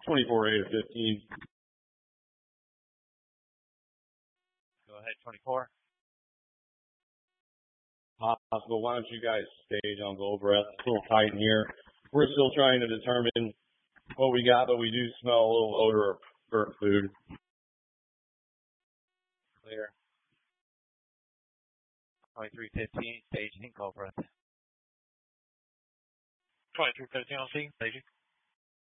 24A to 15. Go ahead, 24. Possible. Why don't you guys stage? I'll go over it. It's a little tight in here. We're still trying to determine what we got, but we do smell a little odor of burnt food. Clear. 2315, staging, call breath. 2315 on scene, staging.